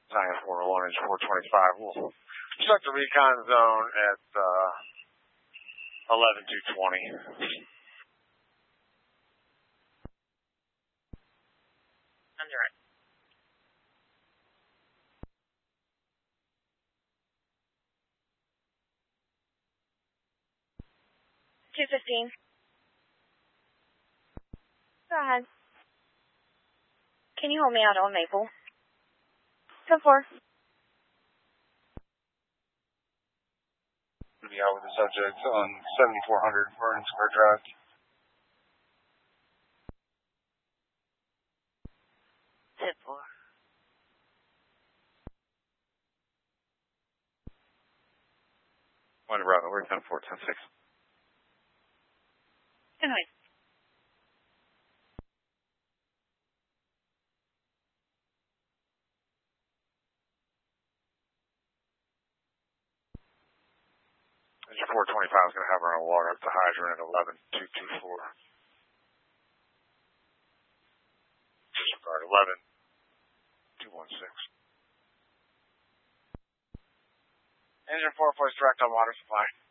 Science 401, engine 425. We'll start the recon zone at 11-220. On your right. 215. Go ahead. Can you hold me out on Maple? 10-4. Be out with the subject on 7400 Vernon Square Drive. Tip 4. One Bravo, we're 10-4, 10-6. Good night. Engine 425 is going to have her on water up the hydrant at 11-224. Disregard 11-216. Engine 4 direct on water supply.